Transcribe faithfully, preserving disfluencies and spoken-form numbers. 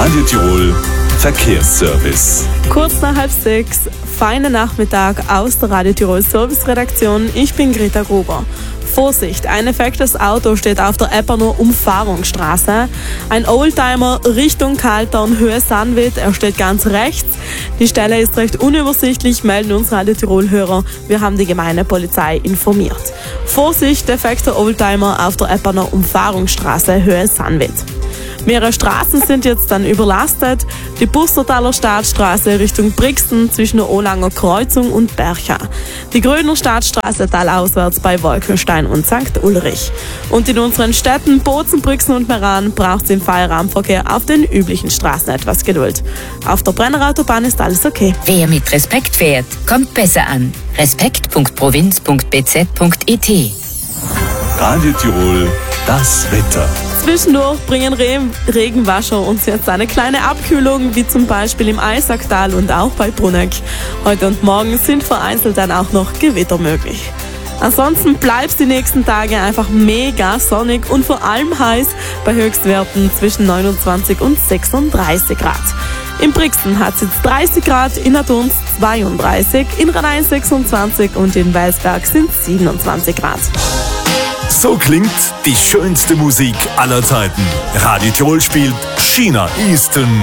Radio Tirol Verkehrsservice. Kurz nach halb sechs, feiner Nachmittag aus der Radio Tirol Service Redaktion. Ich bin Greta Gruber. Vorsicht, ein defektes Auto steht auf der Epperner Umfahrungsstraße. Ein Oldtimer Richtung Kaltern, Höhe Sandwied, er steht ganz rechts. Die Stelle ist recht unübersichtlich, melden uns Radio Tirol-Hörer. Wir haben die Gemeindepolizei informiert. Vorsicht, defekter Oldtimer auf der Epperner Umfahrungsstraße, Höhe Sandwied. Mehrere Straßen sind jetzt dann überlastet. Die Bustertaler Staatsstraße Richtung Brixen zwischen der Olanger Kreuzung und Bercha. Die Gröner Staatsstraße talauswärts bei Wolkenstein und Sankt Ulrich. Und in unseren Städten Bozen, Brixen und Meran braucht es im Feierabendverkehr auf den üblichen Straßen etwas Geduld. Auf der Brennerautobahn ist alles okay. Wer mit Respekt fährt, kommt besser an. respekt punkt provinz punkt b z punkt i t. Radio Tirol, das Wetter. Zwischendurch bringen Re- Regenwascher uns jetzt eine kleine Abkühlung, wie zum Beispiel im Eisacktal und auch bei Bruneck. Heute und morgen sind vereinzelt dann auch noch Gewitter möglich. Ansonsten bleibt es die nächsten Tage einfach mega sonnig und vor allem heiß bei Höchstwerten zwischen neunundzwanzig und sechsunddreißig Grad. In Brixen hat es jetzt dreißig Grad, in Adunz zweiunddreißig, in Ranein sechsundzwanzig und in Welsberg sind siebenundzwanzig Grad. So klingt die schönste Musik aller Zeiten. Radio Tirol spielt China Easton.